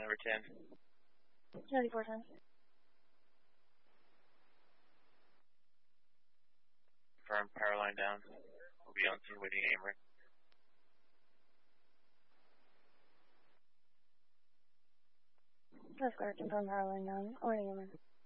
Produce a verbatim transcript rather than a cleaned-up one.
number ten. ninety-four ten. Confirm power line down. We'll be on scene waiting Amory. That's correct. Confirm power line down. Waiting Amory.